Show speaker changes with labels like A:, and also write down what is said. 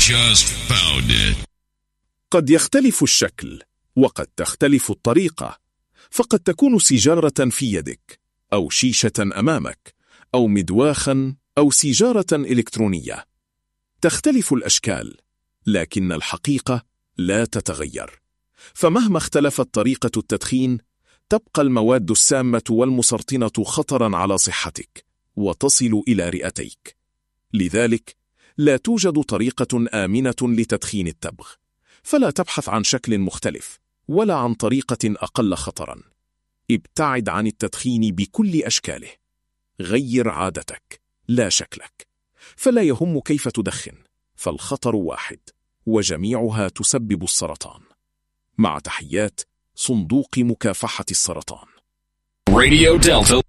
A: just found it.
B: قد يختلف الشكل وقد تختلف الطريقة، فقد تكون سيجارة في يدك أو شيشة أمامك أو مدواخا أو سيجارة إلكترونية. تختلف الأشكال، لكن الحقيقة لا تتغير. فمهما اختلفت طريقة التدخين، تبقى المواد السامة والمسرطنة خطرا على صحتك وتصل إلى رئتيك. لذلك لا توجد طريقة آمنة لتدخين التبغ، فلا تبحث عن شكل مختلف ولا عن طريقة أقل خطرا. ابتعد عن التدخين بكل أشكاله. غير عادتك لا شكلك، فلا يهم كيف تدخن، فالخطر واحد وجميعها تسبب السرطان. مع تحيات صندوق مكافحة السرطان.
A: Radio Delta.